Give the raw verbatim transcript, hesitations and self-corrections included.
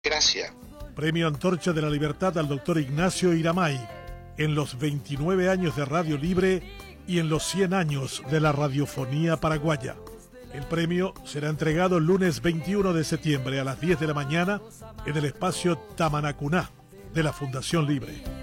Gracias. Premio Antorcha de la Libertad al doctor Ignacio Iramay, en los veintinueve años de Radio Libre y en los cien años de la radiofonía paraguaya. El premio será entregado el lunes veintiuno de septiembre a las diez de la mañana en el espacio Tamanacuná de la Fundación Libre.